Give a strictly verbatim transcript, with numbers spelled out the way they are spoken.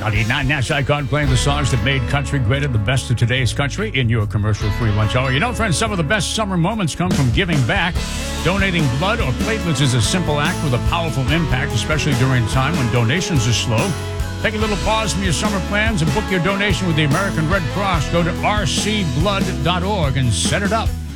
ninety-nine Nash Icon playing the songs that made country great and the best of today's country in your commercial-free lunch hour. You know, friends, some of the best summer moments come from giving back. Donating blood or platelets is a simple act with a powerful impact, especially during a time when donations are slow. Take a little pause from your summer plans and book your donation with the American Red Cross. Go to r c blood dot org and set it up.